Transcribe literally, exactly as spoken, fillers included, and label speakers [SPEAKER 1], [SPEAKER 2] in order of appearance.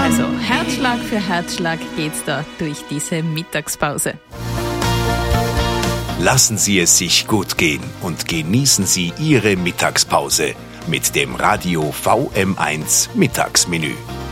[SPEAKER 1] Also Herzschlag für Herzschlag geht's da durch diese Mittagspause.
[SPEAKER 2] Lassen Sie es sich gut gehen und genießen Sie Ihre Mittagspause mit dem Radio V M eins Mittagsmenü.